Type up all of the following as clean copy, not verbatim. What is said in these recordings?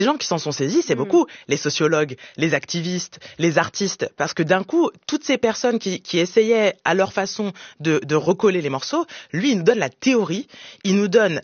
Les gens qui s'en sont saisis, c'est beaucoup les sociologues, les activistes, les artistes, parce que d'un coup, toutes ces personnes qui essayaient à leur façon de recoller les morceaux, lui, il nous donne la théorie, il nous donne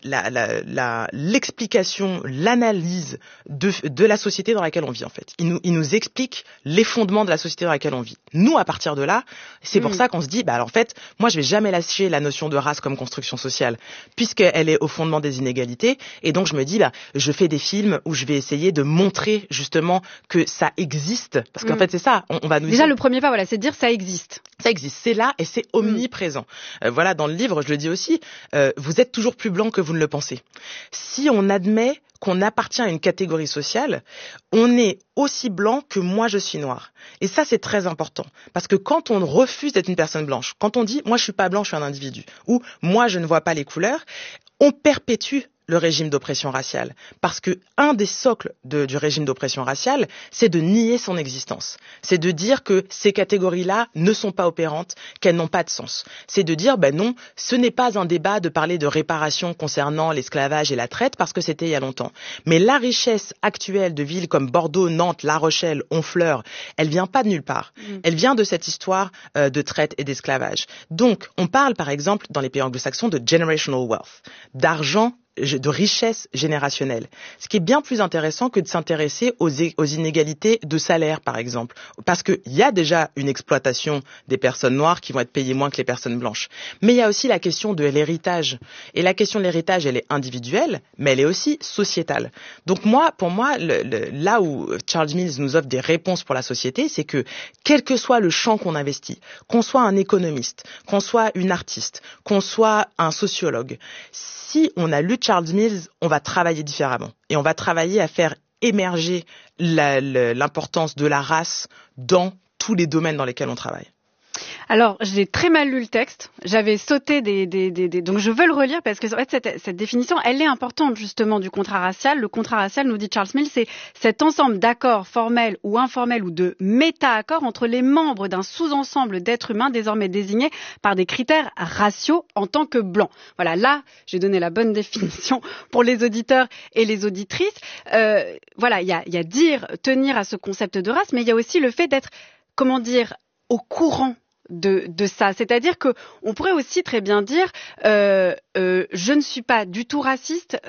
l'explication, l'analyse de la société dans laquelle on vit en fait. Il nous explique les fondements de la société dans laquelle on vit. Nous, à partir de là, c'est pour ça qu'on se dit, bah alors, en fait, moi, je vais jamais lâcher la notion de race comme construction sociale, puisqu'elle est au fondement des inégalités, et donc je me dis, bah, je fais des films où je vais essayer de montrer justement que ça existe, parce qu'en fait c'est ça, on va nous déjà dire... le premier pas, voilà, c'est de dire ça existe. Ça existe, c'est là et c'est omniprésent. Voilà, dans le livre, je le dis aussi, vous êtes toujours plus blanc que vous ne le pensez. Si on admet qu'on appartient à une catégorie sociale, on est aussi blanc que moi je suis noir. Et ça c'est très important, parce que quand on refuse d'être une personne blanche, quand on dit moi je suis pas blanc, je suis un individu, ou moi je ne vois pas les couleurs, on perpétue le régime d'oppression raciale. Parce que un des socles du régime d'oppression raciale, c'est de nier son existence. C'est de dire que ces catégories-là ne sont pas opérantes, qu'elles n'ont pas de sens. C'est de dire, ben non, ce n'est pas un débat de parler de réparation concernant l'esclavage et la traite, parce que c'était il y a longtemps. Mais la richesse actuelle de villes comme Bordeaux, Nantes, La Rochelle, Honfleur, elle vient pas de nulle part. Elle vient de cette histoire de traite et d'esclavage. Donc, on parle par exemple, dans les pays anglo-saxons, de generational wealth, d'argent, de richesse générationnelle. Ce qui est bien plus intéressant que de s'intéresser aux inégalités de salaire, par exemple. Parce qu'il y a déjà une exploitation des personnes noires qui vont être payées moins que les personnes blanches. Mais il y a aussi la question de l'héritage. Et la question de l'héritage, elle est individuelle, mais elle est aussi sociétale. Donc pour moi, là où Charles Mills nous offre des réponses pour la société, c'est que, quel que soit le champ qu'on investit, qu'on soit un économiste, qu'on soit une artiste, qu'on soit un sociologue, si on a lu Charles Mills, on va travailler différemment. Et on va travailler à faire émerger l'importance de la race dans tous les domaines dans lesquels on travaille. Alors, j'ai très mal lu le texte. J'avais sauté donc je veux le relire parce que en fait, cette définition, elle est importante justement du contrat racial. Le contrat racial, nous dit Charles Mills, c'est cet ensemble d'accords formels ou informels ou de méta-accords entre les membres d'un sous-ensemble d'êtres humains désormais désignés par des critères raciaux en tant que blancs. Voilà, là, j'ai donné la bonne définition pour les auditeurs et les auditrices. Voilà, il y a tenir à ce concept de race, mais il y a aussi le fait d'être, au courant de ça, c'est-à-dire que on pourrait aussi très bien dire je ne suis pas du tout raciste,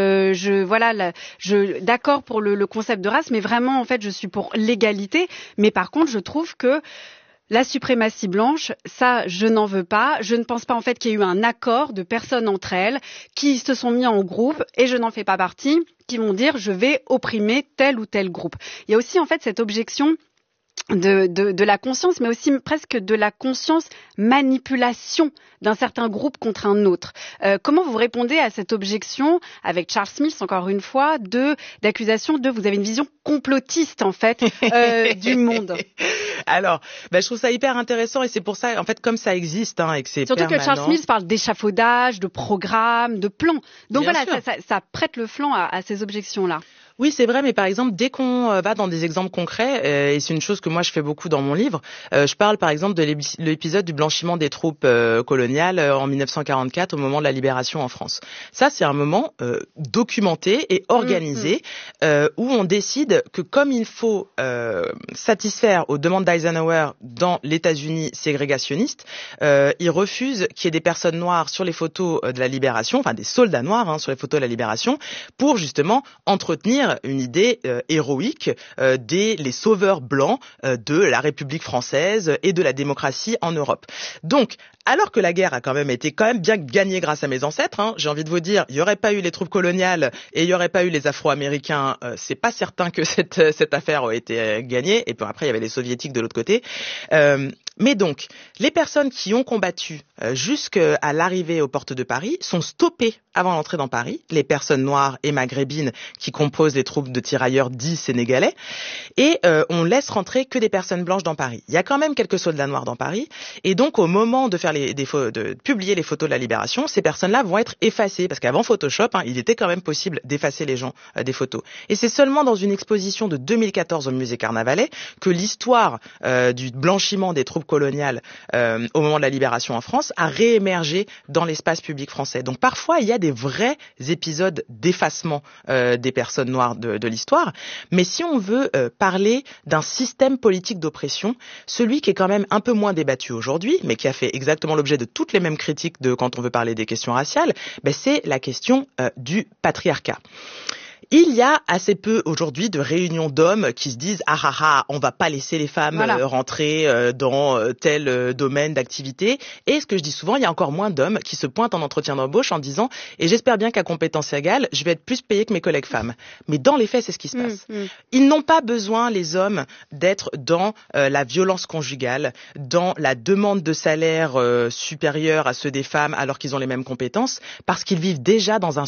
d'accord pour le concept de race, mais vraiment en fait je suis pour l'égalité, mais par contre je trouve que la suprématie blanche, ça, je n'en veux pas. Je ne pense pas en fait qu'il y ait eu un accord de personnes entre elles qui se sont mis en groupe, et je n'en fais pas partie, qui vont dire je vais opprimer tel ou tel groupe. Il y a aussi en fait cette objection de la conscience, mais aussi presque de la conscience manipulation d'un certain groupe contre un autre. Comment vous répondez à cette objection avec Charles Smith, encore une fois, d'accusation vous avez une vision complotiste en fait du monde? Alors, je trouve ça hyper intéressant, et c'est pour ça, en fait, comme ça existe, et que c'est surtout permanent. Que Charles Smith parle d'échafaudage, de programme, de plan. Donc Bien voilà, sûr. ça prête le flanc à ces objections-là. Oui, c'est vrai, mais par exemple, dès qu'on va dans des exemples concrets, et c'est une chose que moi je fais beaucoup dans mon livre, je parle par exemple de l'épisode du blanchiment des troupes coloniales en 1944 au moment de la libération en France. Ça, c'est un moment documenté et organisé où on décide que comme il faut satisfaire aux demandes d'Eisenhower dans les États-Unis ségrégationniste, il refuse qu'il y ait des personnes noires sur les photos de la libération, enfin des soldats noirs sur les photos de la libération, pour justement entretenir une idée héroïque les sauveurs blancs de la République française et de la démocratie en Europe. Donc, alors que la guerre a quand même bien gagnée grâce à mes ancêtres, j'ai envie de vous dire, il n'y aurait pas eu les troupes coloniales et il n'y aurait pas eu les Afro-Américains, c'est pas certain que cette affaire aurait été gagnée. Et puis après, il y avait les Soviétiques de l'autre côté. Mais donc, les personnes qui ont combattu jusqu'à l'arrivée aux portes de Paris sont stoppées avant l'entrée dans Paris, les personnes noires et maghrébines qui composent les troupes de tirailleurs dits sénégalais, et on laisse rentrer que des personnes blanches dans Paris. Il y a quand même quelques soldats noirs dans Paris, et donc au moment de faire de publier les photos de la libération, ces personnes-là vont être effacées, parce qu'avant Photoshop, il était quand même possible d'effacer les gens des photos. Et c'est seulement dans une exposition de 2014 au musée Carnavalet que l'histoire du blanchiment des troupes coloniales au moment de la libération en France a réémergé dans l'espace public français. Donc parfois, il y a des vrais épisodes d'effacement des personnes noires noire de l'histoire. Mais si on veut parler d'un système politique d'oppression, celui qui est quand même un peu moins débattu aujourd'hui, mais qui a fait exactement l'objet de toutes les mêmes critiques quand on veut parler des questions raciales, c'est la question du patriarcat. Il y a assez peu aujourd'hui de réunions d'hommes qui se disent on va pas laisser les femmes rentrer dans tel domaine d'activité. Et ce que je dis souvent, il y a encore moins d'hommes qui se pointent en entretien d'embauche en disant et j'espère bien qu'à compétence égale, je vais être plus payé que mes collègues femmes. Mais dans les faits, c'est ce qui se passe. Ils n'ont pas besoin, les hommes, d'être dans la violence conjugale, dans la demande de salaire supérieur à ceux des femmes alors qu'ils ont les mêmes compétences, parce qu'ils vivent déjà dans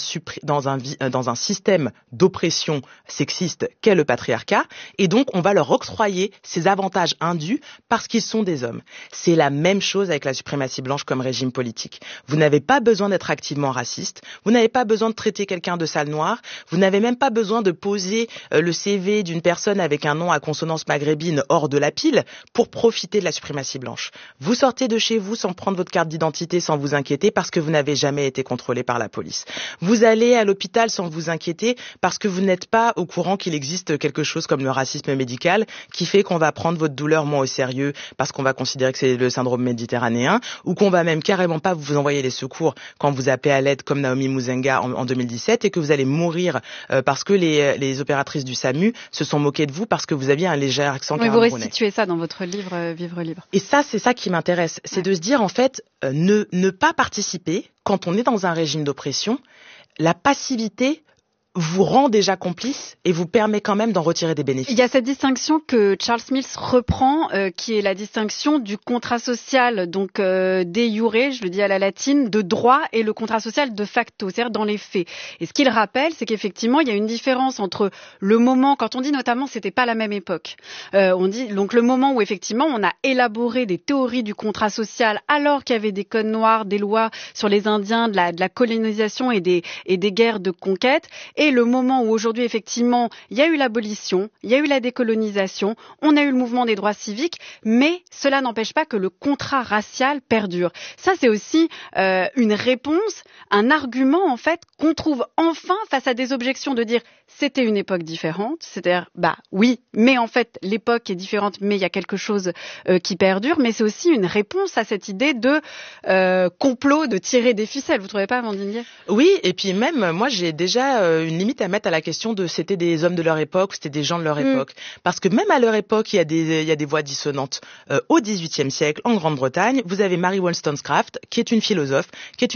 un système d'oppression sexiste qu'est le patriarcat, et donc on va leur octroyer ces avantages indus parce qu'ils sont des hommes. C'est la même chose avec la suprématie blanche comme régime politique. Vous n'avez pas besoin d'être activement raciste, vous n'avez pas besoin de traiter quelqu'un de sale noir, vous n'avez même pas besoin de poser le CV d'une personne avec un nom à consonance maghrébine hors de la pile pour profiter de la suprématie blanche. Vous sortez de chez vous sans prendre votre carte d'identité, sans vous inquiéter parce que vous n'avez jamais été contrôlé par la police. Vous allez à l'hôpital sans vous inquiéter parce que vous n'êtes pas au courant qu'il existe quelque chose comme le racisme médical qui fait qu'on va prendre votre douleur moins au sérieux parce qu'on va considérer que c'est le syndrome méditerranéen ou qu'on va même carrément pas vous envoyer les secours quand vous appelez à l'aide comme Naomi Muzenga en 2017 et que vous allez mourir parce que les opératrices du SAMU se sont moquées de vous parce que vous aviez un léger accent camerounais. Vous restituez ça dans votre livre Vivre libre. Et ça, c'est ça qui m'intéresse. C'est de se dire en fait, ne pas participer quand on est dans un régime d'oppression. La passivité vous rend déjà complice et vous permet quand même d'en retirer des bénéfices. Il y a cette distinction que Charles Mills reprend, qui est la distinction du contrat social, donc de jure, je le dis à la latine, de droit, et le contrat social de facto, c'est-à-dire dans les faits. Et ce qu'il rappelle, c'est qu'effectivement, il y a une différence entre le moment, quand on dit notamment, c'était pas la même époque. On dit donc le moment où effectivement, on a élaboré des théories du contrat social, alors qu'il y avait des codes noirs, des lois sur les Indiens, de la colonisation et des guerres de conquête. Et le moment où aujourd'hui, effectivement, il y a eu l'abolition, il y a eu la décolonisation, on a eu le mouvement des droits civiques, mais cela n'empêche pas que le contrat racial perdure. Ça, c'est aussi une réponse, un argument, en fait, qu'on trouve enfin face à des objections de dire c'était une époque différente, c'est-à-dire, oui, mais en fait, l'époque est différente, mais il y a quelque chose qui perdure, mais c'est aussi une réponse à cette idée de complot, de tirer des ficelles. Vous trouvez pas, Amandine Gay ? Oui, et puis même, moi, j'ai déjà une limite à mettre à la question de c'était des hommes de leur époque, c'était des gens de leur époque. Parce que même à leur époque, il y a des voix dissonantes. Au XVIIIe siècle, en Grande-Bretagne, vous avez Mary Wollstonecraft, qui est une philosophe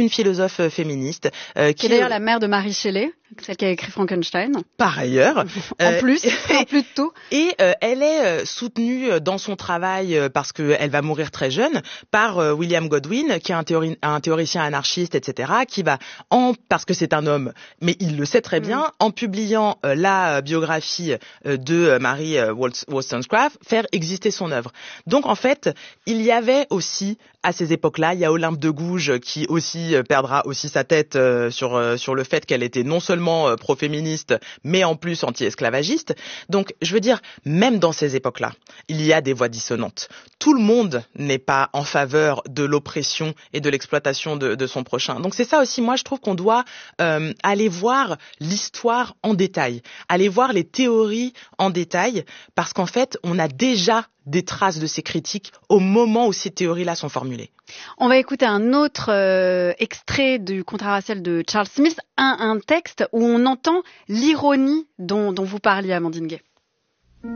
féministe. Qui est d'ailleurs la mère de Mary Shelley, celle qui a écrit Frankenstein. Par ailleurs. En plus de tout. Et elle est soutenue dans son travail, parce qu'elle va mourir très jeune, par William Godwin, qui est un théoricien anarchiste, etc., qui va, parce que c'est un homme, mais il le sait très bien, en publiant la biographie de Mary Wollstonecraft, faire exister son œuvre. Donc en fait, il y avait aussi, à ces époques-là, il y a Olympe de Gouges qui aussi perdra aussi sa tête sur le fait qu'elle était non seulement pro-féministe, mais en plus anti-esclavagiste. Donc, je veux dire, même dans ces époques-là, il y a des voix dissonantes. Tout le monde n'est pas en faveur de l'oppression et de l'exploitation de son prochain. Donc, c'est ça aussi, moi, je trouve qu'on doit aller voir l'histoire en détail, aller voir les théories en détail, parce qu'en fait, on a déjà des traces de ces critiques au moment où ces théories-là sont formulées. On va écouter un autre extrait du contrat racial de Charles Smith, un texte où on entend l'ironie dont vous parliez, Amandine Gay.